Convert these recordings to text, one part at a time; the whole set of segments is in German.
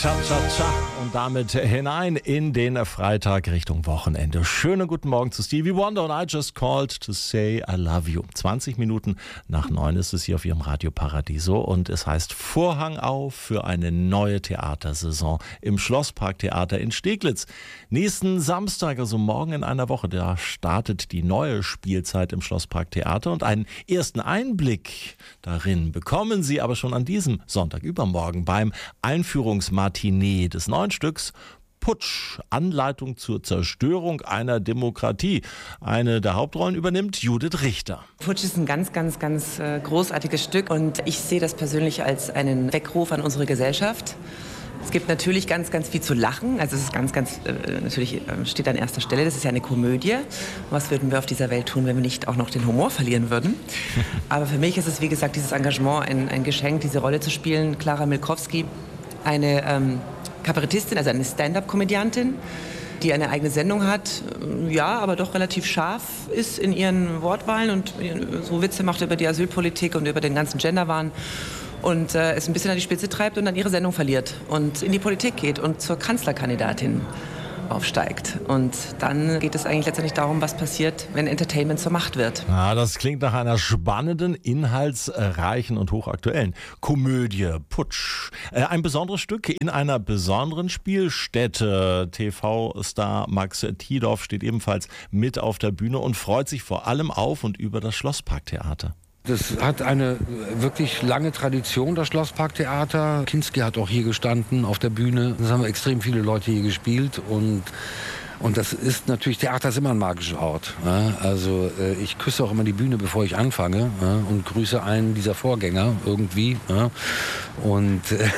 Cha-cha-cha und damit hinein in den Freitag Richtung Wochenende. Schönen guten Morgen zu Stevie Wonder und I Just Called to Say I Love You. 20 Minuten nach 9 ist es hier auf Ihrem Radio Paradiso und es heißt Vorhang auf für eine neue Theatersaison im Schlossparktheater in Steglitz. Nächsten Samstag, also morgen in einer Woche, da startet die neue Spielzeit im Schlossparktheater und einen ersten Einblick darin bekommen Sie aber schon an diesem Sonntag übermorgen beim Einführungsmatinee des neuen Stücks Putsch, Anleitung zur Zerstörung einer Demokratie. Eine der Hauptrollen übernimmt Judith Richter. Putsch ist ein ganz großartiges Stück und ich sehe das persönlich als einen Weckruf an unsere Gesellschaft. Es gibt natürlich ganz viel zu lachen. Also es ist natürlich steht an erster Stelle. Das ist ja eine Komödie. Was würden wir auf dieser Welt tun, wenn wir nicht auch noch den Humor verlieren würden? Aber für mich ist es, wie gesagt, dieses Engagement ein Geschenk, diese Rolle zu spielen. Klara Milkowski, eine Kabarettistin, also eine Stand-up-Komödiantin, die eine eigene Sendung hat, ja, aber doch relativ scharf ist in ihren Wortwahlen und so Witze macht über die Asylpolitik und über den ganzen Genderwahn. Und es ein bisschen an die Spitze treibt und dann ihre Sendung verliert und in die Politik geht und zur Kanzlerkandidatin aufsteigt. Und dann geht es eigentlich letztendlich darum, was passiert, wenn Entertainment zur Macht wird. Ja, das klingt nach einer spannenden, inhaltsreichen und hochaktuellen Komödie Putsch. Ein besonderes Stück in einer besonderen Spielstätte. TV-Star Max Tiedorf steht ebenfalls mit auf der Bühne und freut sich vor allem auf und über das Schlossparktheater. Das hat eine wirklich lange Tradition, das Schlossparktheater. Kinski hat auch hier gestanden auf der Bühne. Es haben extrem viele Leute hier gespielt und das ist natürlich, Theater ist immer ein magischer Ort. Ja? Also ich küsse auch immer die Bühne, bevor ich anfange, ja? Und grüße einen dieser Vorgänger irgendwie, ja? Und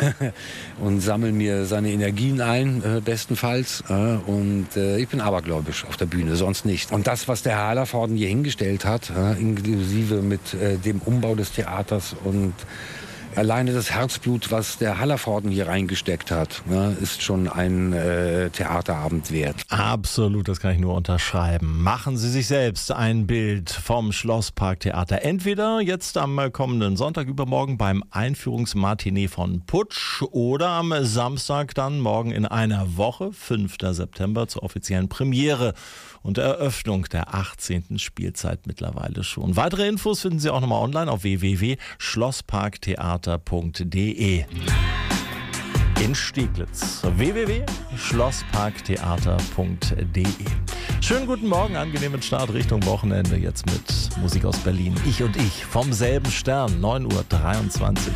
sammle mir seine Energien ein, bestenfalls. Ja? Und ich bin abergläubisch auf der Bühne, sonst nicht. Und das, was der Herr Hallervorden hier hingestellt hat, ja? Inklusive mit dem Umbau des Theaters und alleine das Herzblut, was der Hallervorden hier reingesteckt hat, ist schon ein Theaterabend wert. Absolut, das kann ich nur unterschreiben. Machen Sie sich selbst ein Bild vom Schlossparktheater. Entweder jetzt am kommenden Sonntag übermorgen beim Einführungsmatinee von Putsch oder am Samstag dann morgen in einer Woche, 5. September, zur offiziellen Premiere und Eröffnung der 18. Spielzeit mittlerweile schon. Weitere Infos finden Sie auch nochmal online auf www.schlossparktheater.de. In Steglitz. www.schlossparktheater.de. Schönen guten Morgen, angenehmen Start Richtung Wochenende. Jetzt mit Musik aus Berlin. Ich und ich vom selben Stern, 9:23 Uhr.